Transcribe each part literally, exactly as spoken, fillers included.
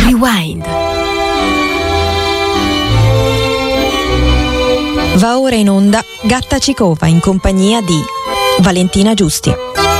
Rewind. Va ora in onda Gatta Cicova in compagnia di Valentina Giusti.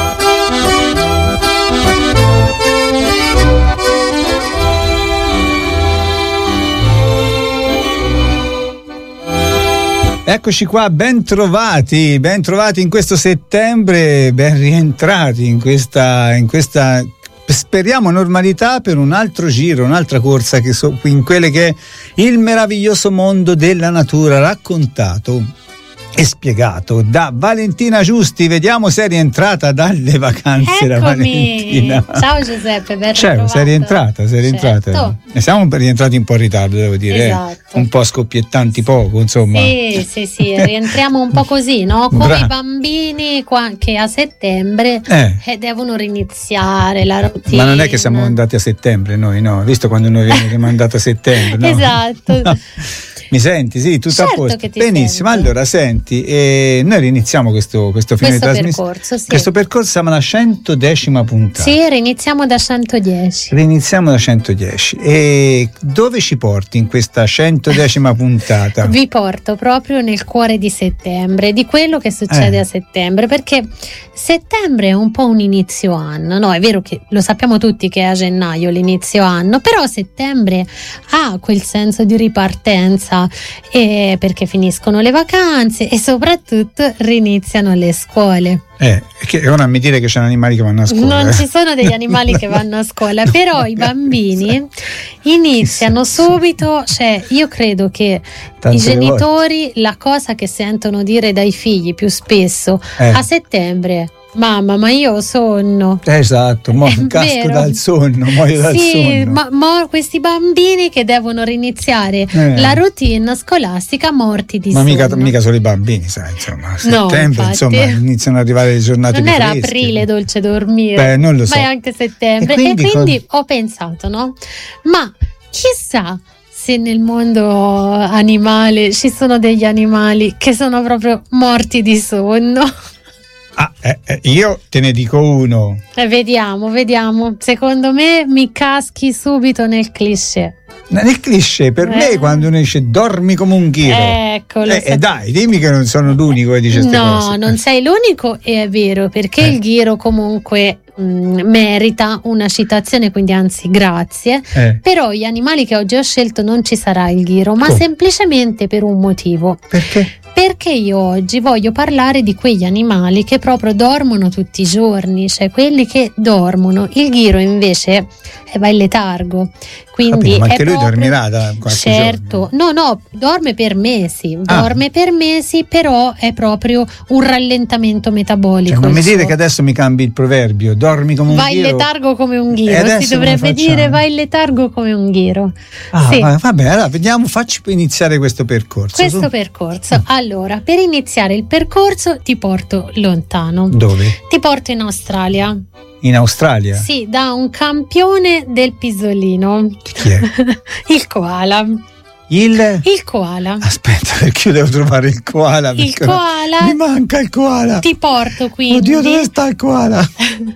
Eccoci qua, ben trovati, ben trovati in questo settembre, ben rientrati in questa, in questa speriamo normalità per un altro giro, un'altra corsa che so, in quelle che è il meraviglioso mondo della natura raccontato e spiegato da Valentina Giusti. Vediamo se è rientrata dalle vacanze. Eccomi. La Valentina. Ciao Giuseppe, ben Ciao, ritrovato. sei rientrata, sei rientrata. Certo. E siamo rientrati un po' in ritardo, devo dire, Esatto. eh? Un po' scoppiettanti poco, insomma. Sì, sì, sì, rientriamo un po' così, no? Come Bra- i bambini qua, che a settembre Eh. eh, devono riniziare la routine. Ma non è che siamo andati a settembre noi, no? Visto quando noi viene rimandato a settembre, no? Esatto. No. Mi senti? Sì, tutto Certo a posto. che ti Benissimo, sento. allora senti, eh, noi riniziamo questo, questo fine Questo di trasmissione. percorso, sì. Questo percorso siamo alla centodecima puntata. Sì, riniziamo da centodieci. Riniziamo da centodieci. E dove ci porti in questa centodecima puntata? Vi porto proprio nel cuore di settembre, di quello che succede Eh. a settembre, perché settembre è un po' un inizio anno, no? È vero che lo sappiamo tutti che è a gennaio l'inizio anno, però settembre ha quel senso di ripartenza, e perché finiscono le vacanze e soprattutto riniziano le scuole. Eh, che ora mi dire che c'è animali che vanno a scuola. Non eh. ci sono degli animali che vanno a scuola, però i bambini iniziano subito, cioè io credo che Tante i genitori la cosa che sentono dire dai figli più spesso Eh. a settembre: mamma, ma io ho sonno. Esatto, mo, È casco vero. dal sonno, muoio dal Sì, sonno. ma, ma questi bambini che devono riniziare Eh. la routine scolastica morti di Ma sonno. mica, mica solo i bambini, sai, insomma, a No, settembre, infatti. insomma, iniziano ad arrivare le giornate Non più era fresche. aprile dolce dormire, Beh, non lo so. ma è anche settembre. E quindi E quindi co- ho pensato, no? Ma chissà se nel mondo animale ci sono degli animali che sono proprio morti di sonno. Ah, eh, eh, io te ne dico uno. Eh, vediamo, vediamo. Secondo me mi caschi subito nel cliché. Nel cliché, per Eh. me, quando uno dice dormi come un ghiro. Ecco, lo Eh, sa- eh, dai, dimmi che non sono l'unico che dice queste No, cose. non sei l'unico, e è vero, perché Eh. il ghiro comunque mh, merita una citazione, quindi anzi grazie. Eh, Però gli animali che oggi ho scelto non ci sarà il ghiro, ma Come? semplicemente per un motivo. perché? Perché io oggi voglio parlare di quegli animali che proprio dormono tutti i giorni, cioè quelli che dormono. Il ghiro invece eh, va in letargo. Quindi Capito, ma è anche lui proprio- dormirà da qualche Certo, giorno. no, no, dorme per mesi, Ah. dorme per mesi, però è proprio un rallentamento metabolico. Cioè, non mi il dire suo. che adesso mi cambi il proverbio, dormi come un Va in ghiro. letargo come un E ghiro, adesso si come dovrebbe facciamo? dire va in letargo come un ghiro. Ah, Sì. va, vabbè, allora vediamo, facci iniziare questo percorso. Questo Tu- percorso. Allora, per iniziare il percorso ti porto lontano. Dove? Ti porto in Australia. In Australia? Sì, da un campione del pisolino. Chi è? Il koala. Il... Il koala. Aspetta, perché io devo trovare il koala? Il perché koala. Mi manca il koala. Ti porto quindi. Oddio, dove sta il koala?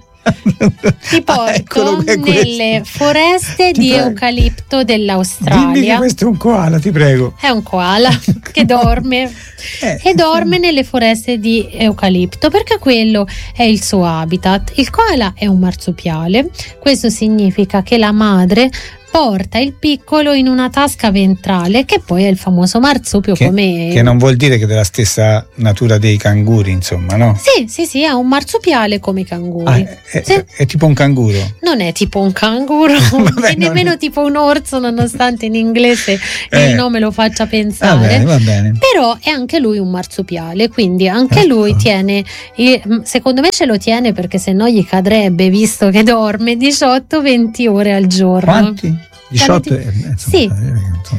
Ti porto Ah, eccolo, è nelle questo. foreste Ti di prego. eucalipto Dimmi che dell'Australia. questo è un koala, ti prego. È un koala che dorme Eh. e dorme nelle foreste di eucalipto perché quello è il suo habitat. Il koala è un marsupiale, questo significa che la madre porta il piccolo in una tasca ventrale, che poi è il famoso marsupio. Che, come che non vuol dire che della stessa natura dei canguri, insomma, no? Sì, sì, sì, è un marsupiale come i canguri. Ah, è, è- Sì. è tipo un canguro. Non è tipo un canguro Vabbè, e nemmeno non- tipo un orso, nonostante in inglese Eh. il nome lo faccia Va pensare. bene, va bene. Però è anche lui un marsupiale, quindi anche Ecco. lui tiene, eh, secondo me ce lo tiene perché se no gli cadrebbe, visto che dorme diciotto venti ore al giorno. Quanti? diciotto? Eh, insomma, Sì. eh, insomma,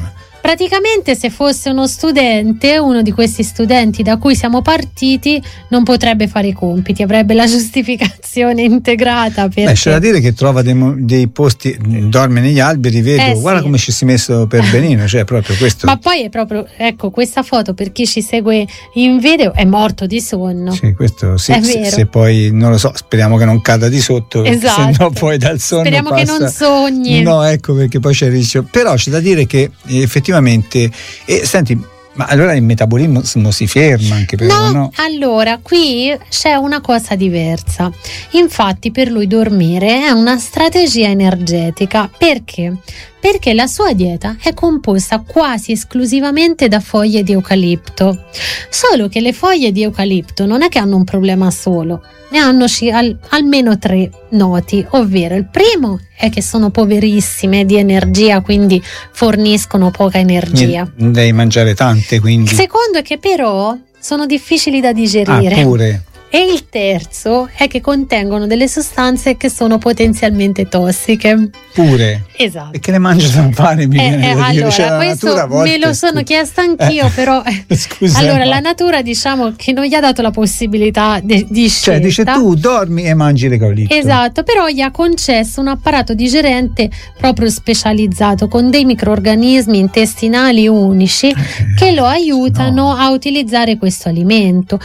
Praticamente, se fosse uno studente, uno di questi studenti da cui siamo partiti, non potrebbe fare i compiti, avrebbe la giustificazione integrata. Perché... Beh, c'è da dire che trova dei, dei posti, dorme negli alberi, vedo, eh, guarda sì. come ci si è messo per benino, cioè proprio questo. Ma poi è proprio, ecco, questa foto, per chi ci segue in video, è morto di sonno. Sì, questo sì, È se, vero. se poi non lo so, speriamo che non cada di sotto, perché Esatto. se no poi dal sonno Speriamo passa... che non sogni. No, ecco, perché poi c'è il rischio. Però c'è da dire che eh, effettivamente e senti, ma allora il metabolismo si ferma anche per No, no? allora qui c'è una cosa diversa. Infatti per lui dormire è una strategia energetica. Perché? Perché la sua dieta è composta quasi esclusivamente da foglie di eucalipto. Solo che le foglie di eucalipto non è che hanno un problema solo, ne hanno al, almeno tre noti, ovvero il primo è che sono poverissime di energia, quindi forniscono poca energia. Ne devi mangiare tante, quindi. Il secondo è che però sono difficili da digerire. Ah, pure. E il terzo è che contengono delle sostanze che sono potenzialmente tossiche. Pure. Esatto. E che ne mangia da fare, mi Eh, viene eh, da dire. allora, Cioè, la questo natura a volte, me lo sono scusa. chiesta anch'io, Eh, però scusa, allora no. la natura, diciamo che non gli ha dato la possibilità de- di scelta. Cioè dice tu dormi e mangi l'eucalipto. Esatto, però gli ha concesso un apparato digerente proprio specializzato con dei microrganismi intestinali unici Eh, che lo aiutano no. a utilizzare questo alimento.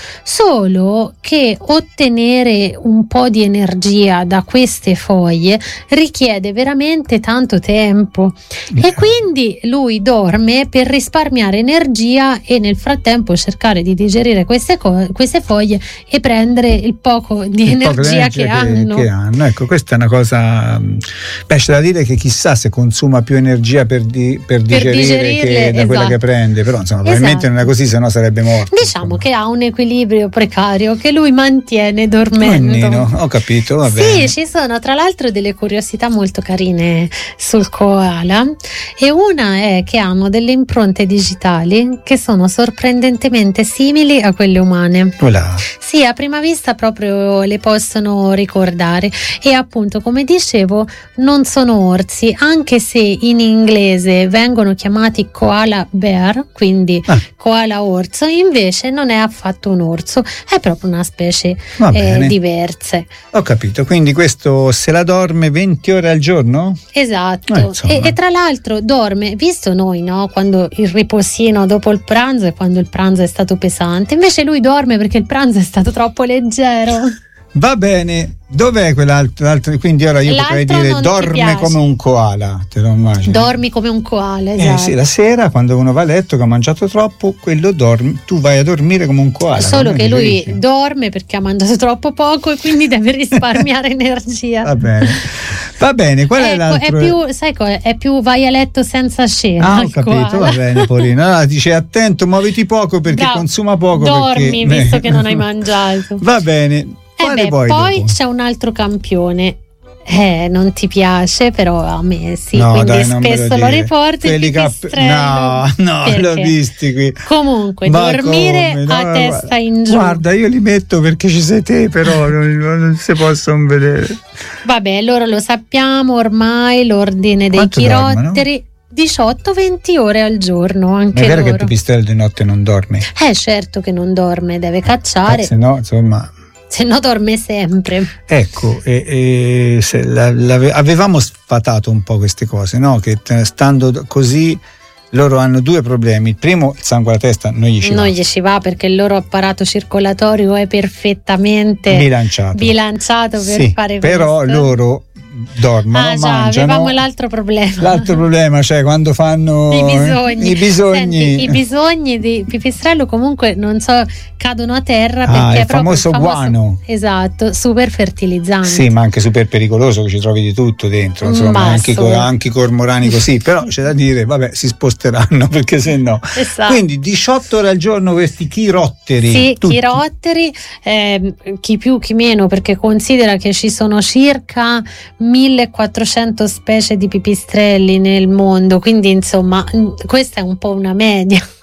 Solo che ottenere un po' di energia da queste foglie richiede veramente tanto tempo e quindi lui dorme per risparmiare energia e nel frattempo cercare di digerire queste, co- queste foglie e prendere il poco di Il poco energia, di che, che, hanno. che hanno. Ecco, questa è una cosa. Beh, c'è da dire che chissà se consuma più energia per, di, per, Per digerire digerirle, che da quella esatto. che prende, però insomma probabilmente Esatto. non è così, se no sarebbe morto. Diciamo che ha un equilibrio precario che lui mantiene dormendo. Nino, ho capito, va Sì, bene. ci sono tra l'altro delle curiosità molto carine sul koala e una è che hanno delle impronte digitali che sono sorprendentemente simili a quelle umane. Voilà. Sì, a prima vista proprio le possono ricordare e appunto, come dicevo, non sono orsi, anche se in inglese vengono chiamati koala bear, quindi Ah. koala orso, invece non è affatto un orso, è proprio una specie Va eh, bene. diverse. Ho capito, quindi questo se la dorme venti ore al giorno? Esatto, Eh, insomma. e, e tra l'altro dorme, visto noi, no? Quando il riposino dopo il pranzo e quando il pranzo è stato pesante, invece lui dorme perché il pranzo è stato troppo leggero. Va bene, dov'è quell'altro? l'altro- Quindi ora io L'altro potrei dire non ti dorme piace. come un koala, te lo immagini? Dormi come un koala, Eh esatto. sì, la sera quando uno va a letto che ha mangiato troppo, quello dorme, tu vai a dormire come un koala. Solo non che è lui bellissimo. dorme perché ha mangiato troppo poco e quindi deve risparmiare energia. Va bene, va bene, qual è Ecco, l'altro? è più, sai cosa? È più vai a letto senza cena. Ah, ho il capito, koala. va bene, Porino. Allora dice attento, muoviti poco perché Bravo. consuma poco. Dormi, perché... visto che non hai mangiato. Va bene. Eh Quale beh, poi poi dopo? c'è un altro campione. Eh, non ti piace, però a me sì, No, quindi dai, non me lo spesso lo, dire. riporti il Quelli cap- pipistrello. No, no, Perché? l'ho visti qui. Comunque, Ma dormire come? No, a no, testa in giù. Guarda, io li metto perché ci sei te, però non, non si possono vedere. Vabbè, loro lo sappiamo ormai, l'ordine dei Quanto chirotteri. diciotto venti ore al giorno, Ma anche è vero loro. che il pipistrello di notte non dorme? Eh, certo che non dorme, deve cacciare, Eh, se no, insomma. se no dorme sempre. Ecco, e, e se la- la- avevamo sfatato un po' queste cose, no? Che t- stando così loro hanno due problemi. Il primo, il sangue alla testa non gli ci va. Non gli ci va perché il loro apparato circolatorio è perfettamente bilanciato. bilanciato per Sì, fare però questo. loro dormono, Ah già, mangiano. avevamo l'altro problema. L'altro problema, cioè quando fanno I bisogni. i bisogni. Senti, i bisogni di pipistrello comunque non so, cadono a terra perché Ah, il è proprio famoso guano. Esatto, super fertilizzante. Sì, ma anche super pericoloso, che ci trovi di tutto dentro, insomma, Ma anche, i co- assolut- anche i cormorani così, però c'è da dire, vabbè, si sposteranno perché se no. Esatto. Quindi diciotto ore al giorno questi chirotteri. Sì, tutti. chirotteri, ehm, chi più chi meno, perché considera che ci sono circa millequattrocento specie di pipistrelli nel mondo, quindi insomma mh, questa è un po' una media.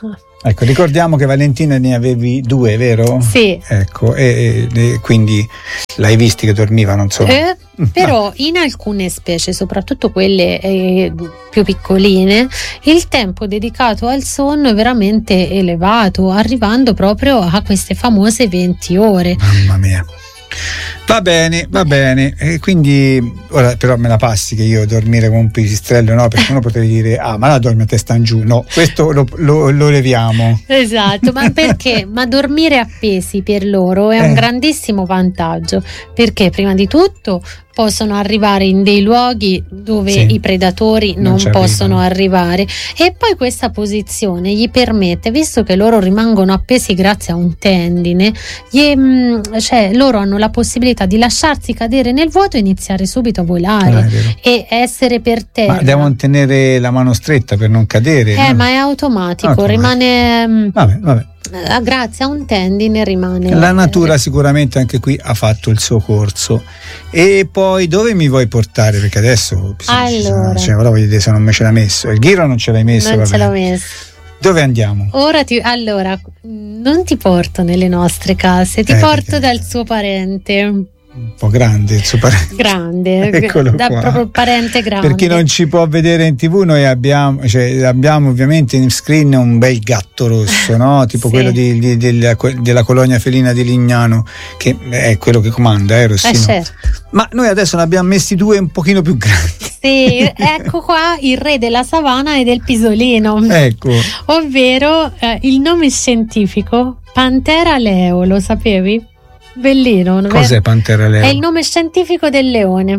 Ecco, ricordiamo che Valentina ne avevi due, vero? Sì. Ecco, e, e quindi l'hai visti che dormivano, insomma. Eh, però in alcune specie, soprattutto quelle eh, più piccoline, il tempo dedicato al sonno è veramente elevato, arrivando proprio a queste famose venti ore. Mamma mia. Va bene, va bene. E quindi ora però me la passi che io dormire con un pipistrello, no? Perché uno potrebbe dire ah, ma la dormi a testa in giù. No, questo lo, lo, lo leviamo. Esatto, ma perché? Ma dormire appesi per loro è Eh. un grandissimo vantaggio, perché prima di tutto possono arrivare in dei luoghi dove Sì. i predatori Non non, ci possono arrivano. arrivare, e poi questa posizione gli permette, visto che loro rimangono appesi grazie a un tendine, gli, mh, cioè loro hanno la possibilità di lasciarsi cadere nel vuoto e iniziare subito a volare Ah, è vero. e essere per terra. Ma devono tenere la mano stretta per non cadere. eh, no? ma è automatico, Automatico. rimane mh, Vabbè, vabbè. eh, grazie a un tendine rimane. La natura sicuramente anche qui ha fatto il suo corso. E poi dove mi vuoi portare? Perché adesso Allora. cioè, ora voglio vedere se non me ce l'hai messo. Il ghiro non ce l'hai messo. non vabbè. ce l'ho messo. Dove andiamo? Ora ti, allora, non ti porto nelle nostre case, ti Eh, porto perché- dal suo parente Un po' grande il suo parente. grande, Eccolo da qua. proprio parente grande. Per chi non ci può vedere in tv, noi abbiamo, cioè, abbiamo ovviamente in screen un bel gatto rosso, no? Tipo Sì. quello di, di- della, della colonia felina di Lignano, che è quello che comanda, eh, Rossino? Eh, certo. Ma noi adesso ne abbiamo messi due un pochino più grandi. Sì, ecco qua il re della savana e del pisolino, Ecco. ovvero eh, il nome scientifico Panthera leo, lo sapevi? Bellino, non Cos'è vero? Pantera Leo? È il nome scientifico del leone.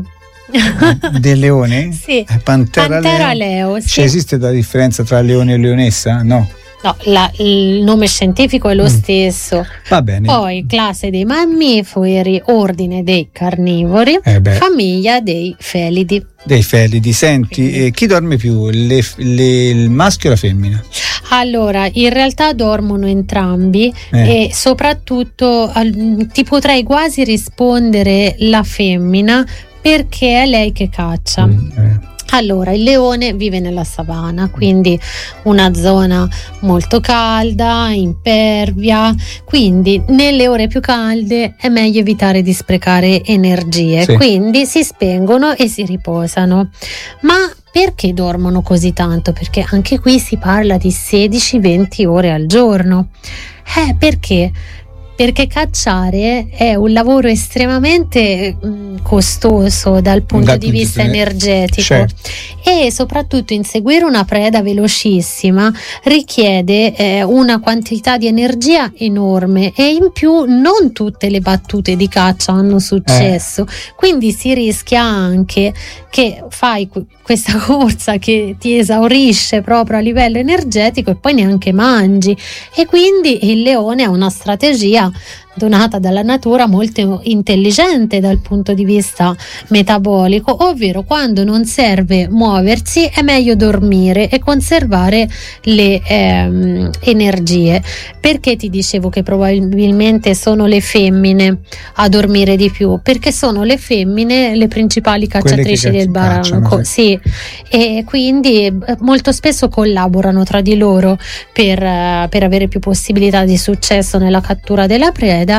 Del leone? Sì, Eh, Pantera, Panthera Leo. leo, sì. Cioè, esiste la differenza tra leone e leonessa? No. No, la- il nome scientifico è lo Mm. stesso. Va bene. Poi classe dei mammiferi, ordine dei carnivori, Eh beh, famiglia dei felidi. dei felidi. Senti, eh, chi dorme più? Le- le- il maschio o la femmina? Allora, in realtà dormono entrambi Eh. e soprattutto al- ti potrei quasi rispondere la femmina, perché è lei che caccia. Mm, eh. Allora, il leone vive nella savana, quindi una zona molto calda, impervia, quindi nelle ore più calde è meglio evitare di sprecare energie, Sì. quindi si spengono e si riposano. Ma perché dormono così tanto? Perché anche qui si parla di sedici venti ore al giorno. Eh, perché? Perché cacciare è un lavoro estremamente mh, costoso dal punto Dal di punto vista di- energetico, certo. e soprattutto inseguire una preda velocissima richiede eh, una quantità di energia enorme, e in più non tutte le battute di caccia hanno successo, quindi si rischia anche che fai que- questa corsa che ti esaurisce proprio a livello energetico e poi neanche mangi, e quindi il leone ha una strategia donata dalla natura molto intelligente dal punto di vista metabolico, ovvero quando non serve muoversi è meglio dormire e conservare le ehm, energie. Perché ti dicevo che probabilmente sono le femmine a dormire di più? Perché sono le femmine le principali cacciatrici Quelle che del cacci- baranco, cacciano, sì, e quindi eh, molto spesso collaborano tra di loro per, eh, per avere più possibilità di successo nella cattura della preda,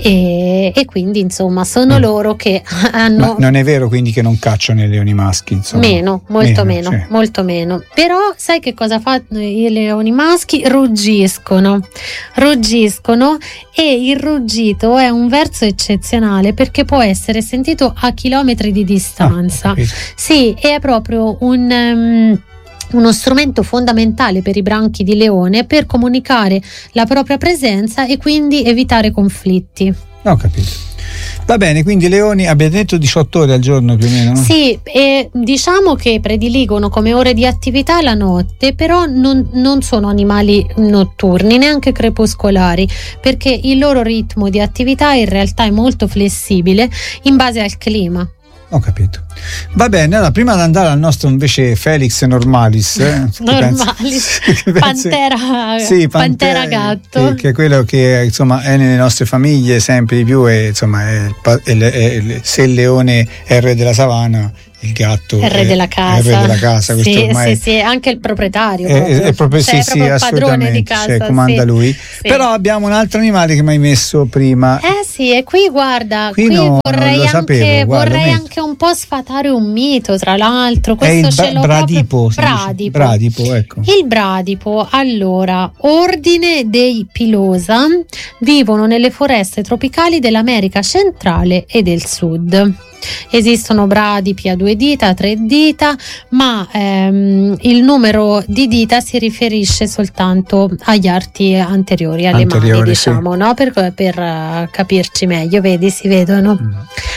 e, e quindi insomma sono Mm. loro che Ma hanno non è vero quindi che non cacciano i leoni maschi, insomma. meno, molto Meno, meno, sì. molto meno. Però sai che cosa fanno i leoni maschi? Ruggiscono, ruggiscono e il ruggito è un verso eccezionale perché può essere sentito a chilometri di Ah, distanza. ho capito. Sì, è proprio un um, uno strumento fondamentale per i branchi di leone per comunicare la propria presenza e quindi evitare conflitti. Ho capito. Va bene, quindi i leoni abbiamo detto diciotto ore al giorno più o meno, no? Sì, e diciamo che prediligono come ore di attività la notte, però non, non sono animali notturni, neanche crepuscolari, perché il loro ritmo di attività in realtà è molto flessibile in base al clima. Ho capito. Va bene, allora prima di andare al nostro invece Felix Normalis, eh, che Normalis, pensi- che pensi- Pantera, sì, Pantera gatto. Che, che è quello che insomma è nelle nostre famiglie sempre di più, e insomma è il pa- è il- è il- se il leone è il re della savana, il gatto è il re della casa, è il re della casa, questo sì, ormai sì, sì, anche il proprietario è, proprio. è proprio, cioè, sì, è proprio sì, il padrone di casa, cioè, comanda sì, lui. sì. Però abbiamo un altro animale che mi hai messo prima. Eh sì, e qui guarda, qui, qui no, vorrei, non lo sapevo, anche, guarda, vorrei metto. anche un po' sfatare un mito, tra l'altro. È Questo il ce bra- l'ho bradipo, si proprio. dice. Bradipo. Bradipo, ecco. Il bradipo, allora, ordine dei pilosa, vivono nelle foreste tropicali dell'America centrale e del sud. Esistono bradipi a due dita, a tre dita, ma ehm, il numero di dita si riferisce soltanto agli arti anteriori, alle Anteriori, mani, diciamo, sì. no? Per, per uh, capirci meglio, vedi, si vedono. Mm.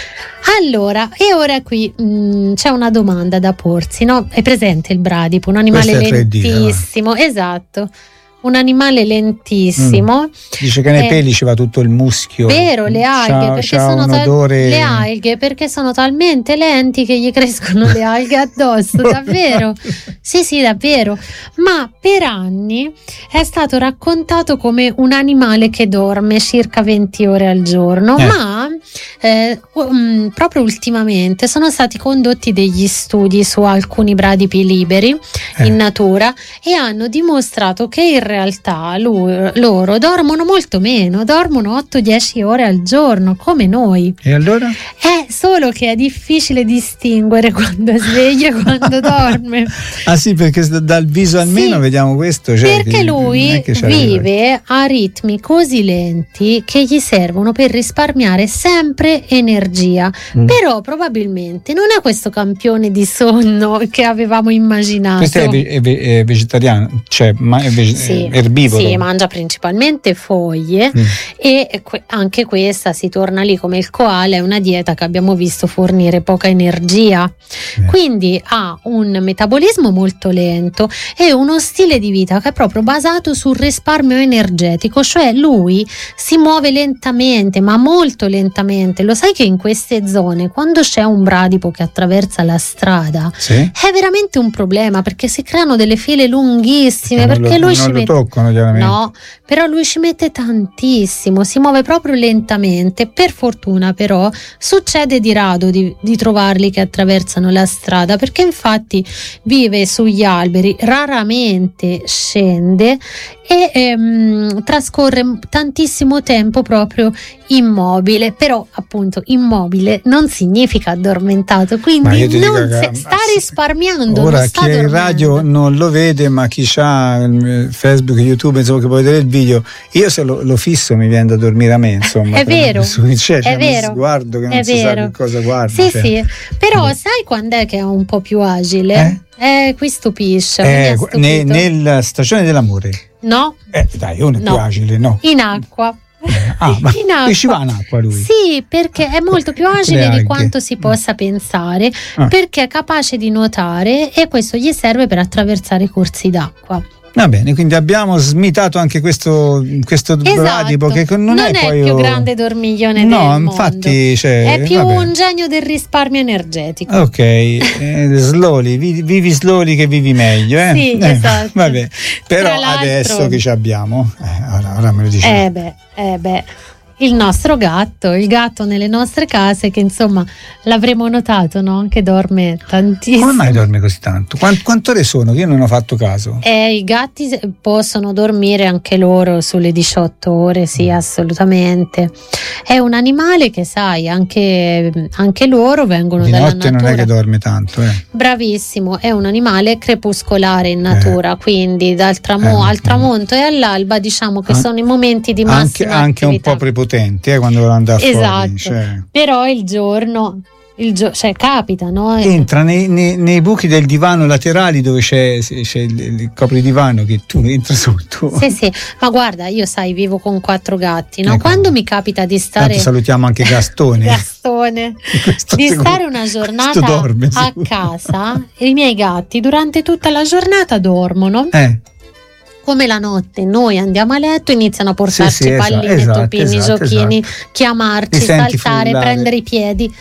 Allora, e ora qui mh, c'è una domanda da porsi, no? È presente il bradipo, un animale Questo è tre dita, lentissimo, esatto. Un animale lentissimo. Mm. Dice che nei Eh, peli ci va tutto il muschio. Vero, le alghe, C'ha, perché c'ha sono un tal- odore. le alghe perché sono talmente lenti che gli crescono le alghe addosso, davvero? Sì, sì, davvero. Ma per anni è stato raccontato come un animale che dorme circa venti ore al giorno, Eh. ma eh, um, proprio ultimamente sono stati condotti degli studi su alcuni bradipi liberi Eh. in natura e hanno dimostrato che in realtà lu- loro dormono molto meno, dormono otto dieci ore al giorno come noi. E allora? È solo che è difficile distinguere quando è sveglio e quando dorme. Ah sì, perché s- dal viso almeno Sì, vediamo questo. Cioè, perché che- non lui è che c'ha- vive a ritmi così lenti che gli servono per risparmiare sempre energia. Mm. Però probabilmente non è questo campione di sonno che avevamo immaginato. Questo è, ve- è ve- è vegetariano, cioè ma è vege- Sì, è erbivoro. sì, mangia principalmente foglie Mm. e que- anche questa si torna lì come il koala, è una dieta che abbiamo visto fornire poca energia, Eh. quindi ha un metabolismo molto lento e uno stile di vita che è proprio basato sul risparmio energetico, cioè lui si muove lentamente, ma molto lentamente. Lo sai che in queste zone quando c'è un bradipo che attraversa la strada Sì? è veramente un problema, perché si creano delle file lunghissime, Eh, non perché lo, lui non ci lo mette toccano chiaramente. no, però lui ci mette tantissimo, si muove proprio lentamente. Per fortuna però succede di rado di, di trovarli che attraversano la strada, perché infatti vive sugli alberi, raramente scende e ehm, trascorre tantissimo tempo proprio immobile. Però appunto immobile non significa addormentato, Ma quindi io ti dico non che- se- sta risparmiando. Ora non sta chi è in dormendo. radio non lo vede, ma chi ha Facebook, YouTube, insomma, che può vedere il video, io se lo, lo fisso mi viene da dormire a me, insomma. È vero, c'è, c'è è vero, uno sguardo che non è si sa vero. che cosa guarda. Sì, cioè. sì, però sai quando è che è un po' più agile? Eh, qui stupisce. mi Eh, ha gu- stupito. ne- nella stagione dell'amore. No, Eh, dai, uno è No. più agile, no? in acqua. Ah, ma In acqua. e ci va in acqua lui? Sì, perché è molto più Le agile alghe. di quanto si possa pensare, Ah. perché è capace di nuotare e questo gli serve per attraversare i corsi d'acqua. Va bene, quindi abbiamo smitato anche questo, questo bradipo che non, non è, è poi il più oh, grande dormiglione no, del mondo. infatti, cioè, È più vabbè. un genio del risparmio energetico. Ok, eh, slowly, vivi, vivi slowly che vivi meglio, eh? Sì, Eh, esatto. Vabbè, però Tra l'altro- adesso che ci abbiamo, eh, ora, ora me lo dici. Eh beh, eh beh, il nostro gatto, il gatto nelle nostre case, che insomma l'avremo notato, no? Che dorme tantissimo. Come mai dorme così tanto? Quant- quante ore sono? Che io non ho fatto caso. Eh, i gatti se- possono dormire anche loro sulle diciotto ore, sì, assolutamente. È un animale che, sai, anche, anche loro vengono Di dalla notte natura. non è che dorme tanto, eh. Bravissimo, è un animale crepuscolare in natura, quindi dal tramo- Eh, al tramonto e all'alba, diciamo che An- sono i momenti di Anche, massima anche un attività. po' prepotenti eh, quando andare fuori. Esatto. Cioè. Però il giorno, il gio- cioè capita, no? Entra nei, nei- nei buchi del divano laterali dove c'è, c'è il, il copridivano che tu entri sotto. Sì, sì, ma guarda, io sai, vivo con quattro gatti, no? Ecco. Quando mi capita di stare Tanto salutiamo anche Gastone. Gastone, Questo di sicuro- stare una questo giornata dorme, a sicuro. casa, i miei gatti durante tutta la giornata dormono. Eh, Come la notte noi andiamo a letto, iniziano a portarci sì, esatto, palline, esatto, topini, esatto, giochini, chiamarci, Ti senti saltare, frullare. prendere i piedi.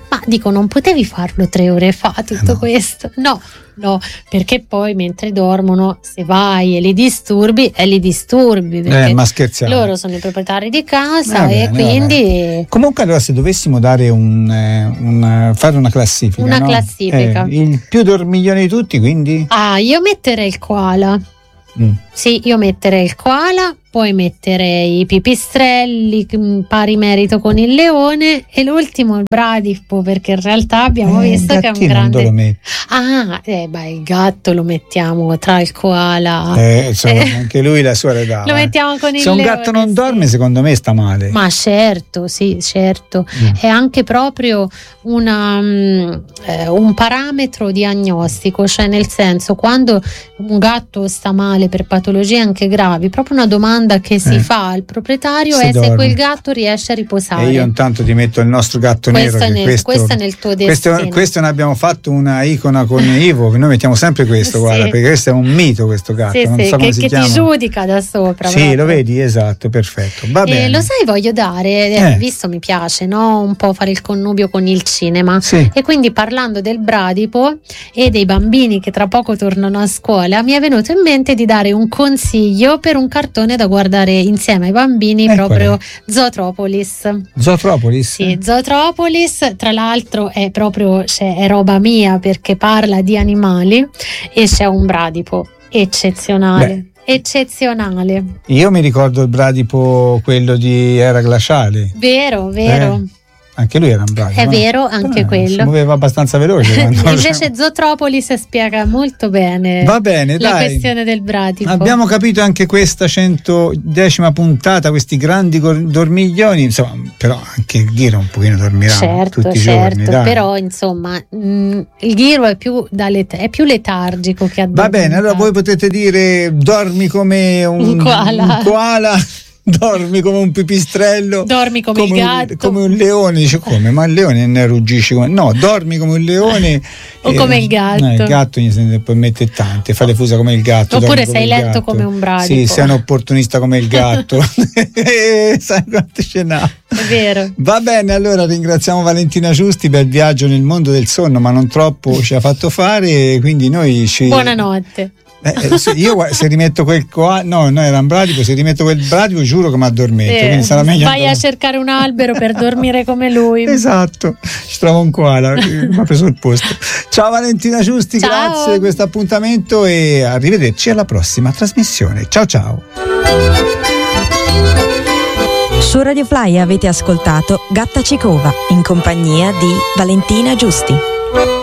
Ma dico, non potevi farlo tre ore fa tutto Eh no. questo? No, no, perché poi mentre dormono, se vai e li disturbi, e li disturbi, perché Eh, ma scherziamo. loro sono i proprietari di casa Va bene, e quindi Comunque, allora, se dovessimo dare un, eh, un, fare una classifica, Una no? classifica. Eh, il più dormiglione di tutti, quindi? ah, io metterei il koala. Mm. Sì, io metterei il koala, poi metterei i pipistrelli, mm, pari merito con il leone, e l'ultimo il bradipo, perché in realtà abbiamo Eh, visto il che è un gattino non te lo grande. metti. Ah, eh, beh, il gatto lo mettiamo tra il koala. Eh, insomma, Eh. anche lui la sua età. Lo eh. mettiamo con il Se un leone, gatto non sì. dorme, secondo me sta male. Ma certo, sì, certo. Mm. È anche proprio una, mm, eh, un parametro diagnostico, cioè nel senso, quando un gatto sta male per patologie anche gravi, proprio una domanda che si Eh. fa al proprietario Se è se dorme. quel gatto riesce a riposare. E io intanto ti metto il nostro gatto questo, nero. è che nel, questo, questo è nel tuo questo, destino. questo ne abbiamo fatto una icona con Ivo, che noi mettiamo sempre questo, Sì. guarda, perché questo è un mito, questo gatto. Sì, non sì, so come che, si che chiama. ti giudica da sopra. Sì, proprio. lo vedi, esatto, perfetto. Va E bene. lo sai, voglio dare, eh, Eh. visto mi piace, no? Un po' fare il connubio con il cinema. Sì. E quindi, parlando del bradipo e dei bambini che tra poco tornano a scuola, mi è venuto in mente di dare un consiglio per un cartone da guardare insieme ai bambini, Eh, proprio qual Zootropolis. Zootropolis? Sì, Zootropolis, tra l'altro è proprio, cioè, è roba mia, perché parla di animali e c'è un bradipo eccezionale. Eccezionale, Io mi ricordo il bradipo, quello di Era Glaciale. vero, vero. Eh, Anche lui era un bradipo. È no? vero, anche Eh, quello. Si muoveva abbastanza veloce. quando- Invece Zootropolis spiega molto bene Va bene, la dai. questione del bradipo. Abbiamo capito anche questa centodecima puntata, questi grandi gor- dormiglioni, insomma, però anche il Ghiro un pochino dormirà Certo, tutti i certo, giorni, dai. però insomma mh, il Ghiro è più, da let- è più letargico che Va bene, allora voi potete dire dormi come un, Un koala. un koala, dormi come un pipistrello, Dormi come il un- gatto. come un leone. Dice come? Ma il leone ne ruggisce come... No, dormi come un leone O come il gatto. No, il gatto gli se ne può mettere tante, fa le fusa come il gatto. Oppure dormi come sei il letto gatto. come un bradipo. Sì, sei un opportunista come il gatto. Sai quante ce n'ha. È vero. Va bene, allora ringraziamo Valentina Giusti per il viaggio nel mondo del sonno, ma non troppo ci ha fatto fare, quindi noi ci... Buonanotte. Eh, eh, se io gua- se rimetto quel coa no, no, era un bradipo, se rimetto quel bradipo giuro che mi addormento, Eh, quindi sarà meglio vai a andare- cercare un albero per dormire come lui. Esatto, ci trovo un koala che mi ha preso il posto. Ciao Valentina Giusti, Ciao. grazie di questo appuntamento e arrivederci alla prossima trasmissione. Ciao ciao. Su Radio Fly avete ascoltato Gatta Cicova in compagnia di Valentina Giusti.